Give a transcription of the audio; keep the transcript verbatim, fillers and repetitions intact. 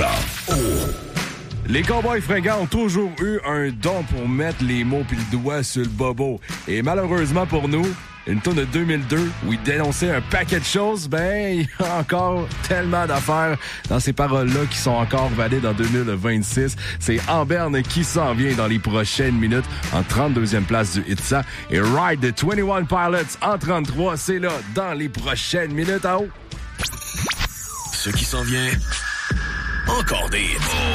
Itza. Oh. Les Cowboys fringants ont toujours eu un don pour mettre les mots puis le doigt sur le bobo. Et malheureusement pour nous, une tourne de deux mille deux où il dénonçait un paquet de choses, ben, il y a encore tellement d'affaires dans ces paroles-là qui sont encore valides en deux mille vingt-six. C'est Amberne qui s'en vient dans les prochaines minutes en trente-deuxième place du Itza. Et Ride de vingt et un Pilots en trente-trois, c'est là dans les prochaines minutes. À haut. Ce qui s'en vient, encore des hits.